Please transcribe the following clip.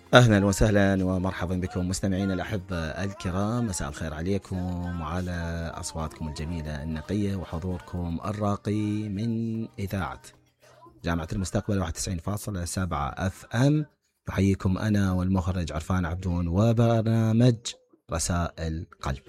أهلا وسهلا ومرحبا بكم مستمعين الأحبة الكرام، مساء الخير عليكم وعلى أصواتكم الجميلة النقية وحضوركم الراقي من إذاعة جامعة المستقبل 91.7 FM. يحييكم أنا والمخرج عرفان عبدون وبرنامج رسائل قلب.